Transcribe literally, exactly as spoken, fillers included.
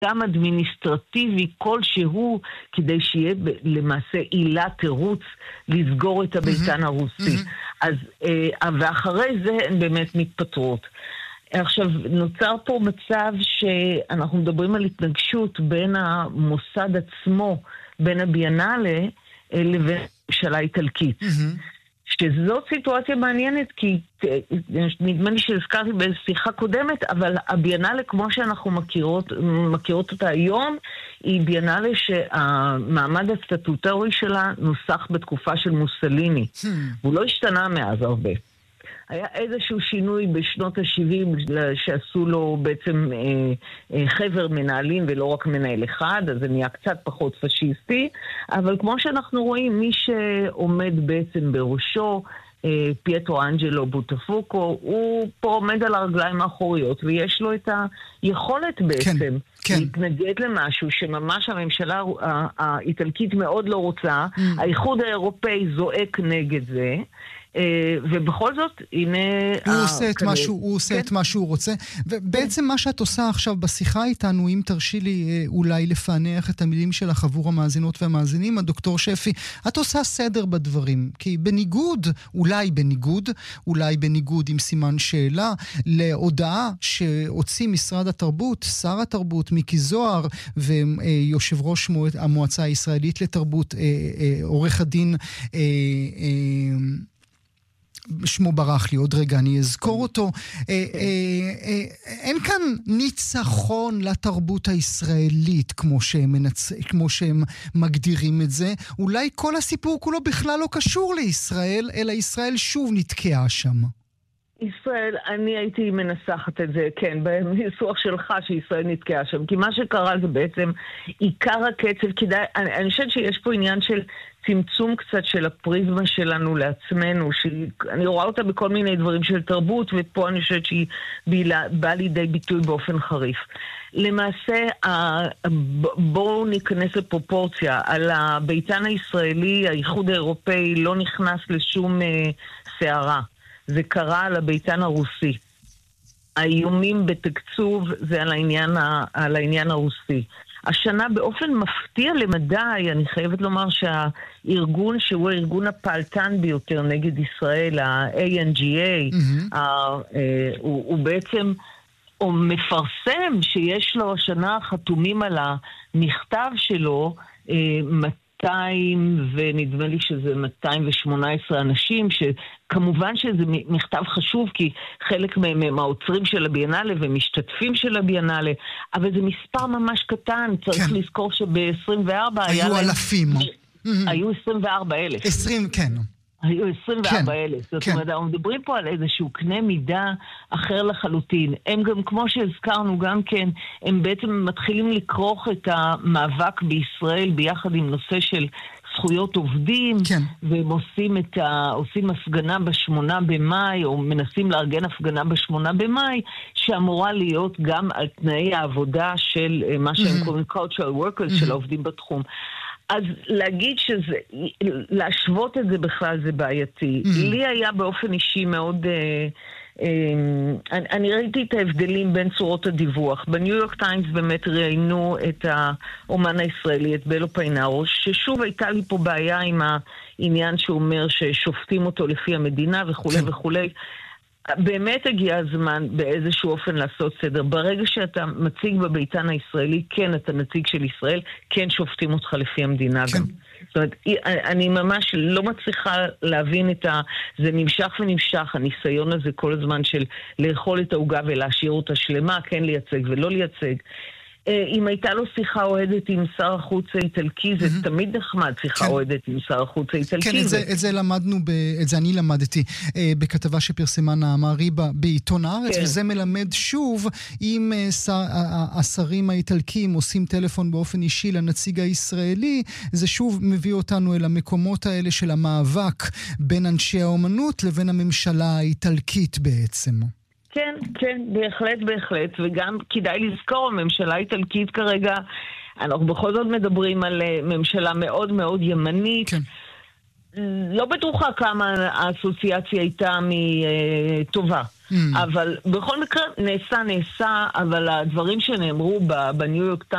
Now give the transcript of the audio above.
גם אדמיניסטרטיבי כלשהו, כדי שיהיה למעשה עילה תירוץ לסגור את הביתן הרוסי. אז, ואחרי זה הן באמת מתפטרות. עכשיו, נוצר פה מצב שאנחנו מדברים על התנגשות בין המוסד עצמו, בין הביאנלה, לבין הממשלה האיטלקית. שזאת סיטואציה מעניינת, כי נדמה לי שהזכרתי בשיחה קודמת, אבל הביאנלה, כמו שאנחנו מכירות, מכירות אותה היום, היא ביאנלה שהמעמד הסטטוטורי שלה נוסח בתקופה של מוסליני. הוא לא השתנה מאז הרבה. היה איזשהו שינוי בשנות ה-שבעים שעשו לו בעצם אה, אה, חבר מנהלים ולא רק מנהל אחד, אז זה נהיה קצת פחות פשיסטי, אבל כמו שאנחנו רואים, מי שעומד בעצם בראשו, אה, פייטרו אנג'לו בוטפוקו, הוא פה עומד על הרגליים האחוריות, ויש לו את היכולת בעצם כן, כן. להתנגד למשהו שממש הממשלה האיטלקית מאוד לא רוצה, mm. האיחוד האירופאי זועק נגד זה, ובכל זאת, הנה... הוא עושה את מה שהוא, עושה את מה שהוא רוצה. ובעצם מה שאת עושה עכשיו בשיחה איתנו, אם תרשי לי אולי לפענח את המילים שלך עבור המאזינות והמאזינים, הדוקטור שפי, את עושה סדר בדברים. כי בניגוד, אולי בניגוד, אולי בניגוד עם סימן שאלה, להודעה שהוציא משרד התרבות, שר התרבות, מיקי זוהר, ויושב ראש המועצה הישראלית לתרבות, עורך הדין... שמו ברח לי, עוד רגע אני אזכור אותו. אה, אה, אה, אין כאן ניצחון לתרבות הישראלית, כמו שהם, מנצ... כמו שהם מגדירים את זה. אולי כל הסיפור כולו בכלל לא קשור לישראל, אלא ישראל שוב נתקעה שם. ישראל, אני הייתי מנסחת את זה, כן, בניסוח שלך שישראל נתקעה שם, כי מה שקרה זה בעצם עיקר הקצב, כדאי, אני, אני חושבת שיש פה עניין של צמצום קצת של הפריזמה שלנו לעצמנו, שאני רואה אותה בכל מיני דברים של תרבות, ופה אני חושבת שהיא באה לידי ביטוי באופן חריף. למעשה, בואו ניכנס לפרופורציה, על הביתן הישראלי, האיחוד האירופאי לא נכנס לשום שערה. זה קרה על הביתן הרוסי. האיומים בתקצוב זה על העניין, על העניין הרוסי. השנה באופן מפתיע למדי, אני חייבת לומר שהארגון שהוא הארגון הפעלתן ביותר נגד ישראל, ה-A N G A, mm-hmm. ה- הוא, הוא בעצם הוא מפרסם שיש לו השנה חתומים על המכתב שלו, מאתיים, ונדמה לי שזה מאתיים ושמונה עשרה אנשים, שכמובן שזה מכתב חשוב, כי חלק מהם הם העוצרים של הביאנלה ומשתתפים של הביאנלה, אבל זה מספר ממש קטן, צריך כן. לזכור שב-עשרים וארבע היו היה אלפים. להם... היו עשרים וארבע אלף. עשרים, כן. היו עשרים וארבע אלף. זאת אומרת, אנחנו מדברים פה על איזשהו קנה מידה אחר לחלוטין. הם גם, כמו שהזכרנו גם כן, הם בעצם מתחילים לקרוך את המאבק בישראל ביחד עם נושא של זכויות עובדים, כן. והם עושים את ה... עושים הפגנה בשמונה במאי, או מנסים לארגן הפגנה בשמונה במאי, שאמורה להיות גם על תנאי העבודה של מה שהם קוראים cultural workers, של העובדים בתחום. אז להגיד שזה, להשוות את זה בכלל זה בעייתי. Mm-hmm. לי היה באופן אישי מאוד, אה, אה, אני, אני ראיתי את ההבדלים בין צורות הדיווח. בניו יורק טיימס באמת ראיינו את האומן הישראלי, את בלו פיינארו, ששוב הייתה לי פה בעיה עם העניין שאומר ששופטים אותו לפי המדינה וכו' וכו'. באמת הגיע הזמן באיזשהו אופן לעשות סדר. ברגע שאתה מציג בביתן הישראלי, כן, אתה נציג של ישראל, כן שופטים אותך לפי המדינה כן. גם. זאת אומרת, אני ממש לא מצליחה להבין את ה... זה נמשך ונמשך, הניסיון הזה כל הזמן של לאכול את העוגה ולהשאיר אותה שלמה, כן לייצג ולא לייצג. אם הייתה לו שיחה אוהדת עם שר החוץ האיטלקי, זה mm-hmm. תמיד נחמד, שיחה כן. אוהדת עם שר החוץ האיטלקי. כן, את זה, את זה למדנו, ב, את זה אני למדתי אה, בכתבה שפרסמה נעמה ריבה בעיתון הארץ, כן. וזה מלמד שוב, אם אה, שר, השרים האיטלקים עושים טלפון באופן אישי לנציג הישראלי, זה שוב מביא אותנו אל המקומות האלה של המאבק בין אנשי האומנות לבין הממשלה האיטלקית בעצם. כן, כן, בהחלט, בהחלט, וגם כדאי לזכור, הממשלה האיטלקית כרגע, אנחנו בכל זאת מדברים על ממשלה מאוד מאוד ימנית, כן. לא בטוחה כמה האסוציאציה הייתה מטובה, mm. אבל בכל מקרה נעשה, נעשה, אבל הדברים שנאמרו בניו יורק טיימס,